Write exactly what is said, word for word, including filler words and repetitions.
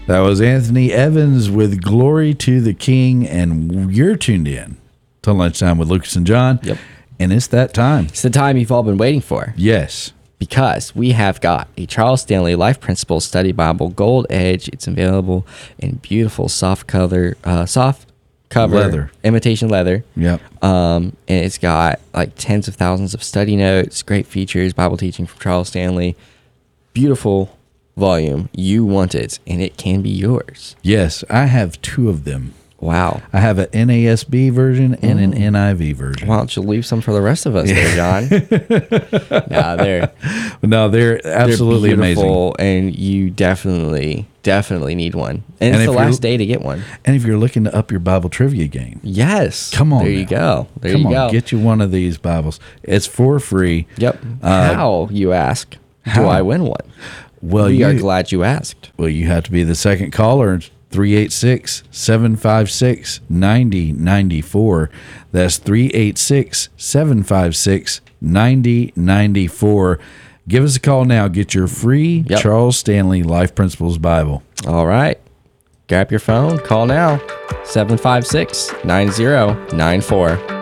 That was Anthony Evans with Glory to the King, and you're tuned in to Lunchtime with Lucas and John. Yep. And it's that time. It's the time you've all been waiting for. Yes. Because we have got a Charles Stanley Life Principles Study Bible, Gold Edge. It's available in beautiful soft color, uh, soft cover, leather, imitation leather. Yep. Um, and it's got like tens of thousands of study notes, great features, Bible teaching from Charles Stanley. Beautiful volume. You want it, and it can be yours. Yes, I have two of them. Wow. I have an N A S B version and an N I V version. Why don't you leave some for the rest of us there, John? nah, they're no, they're absolutely they're beautiful, amazing. And you definitely, definitely need one. And, And it's if the you're- last day to get one. And if you're looking to up your Bible trivia game, Yes. come on. There now. you go. There come you on, go. get you one of these Bibles. It's for free. Yep. Uh, How, you ask, how? do I win one? Well, we you, are glad you asked. Well, you have to be the second caller. three eight six, seven five six, nine zero nine four. That's three eight six, seven five six, nine zero nine four. Give us a call now. Get your free Yep. Charles Stanley Life Principles Bible. All right. Grab your phone. Call now. seven five six, nine zero nine four.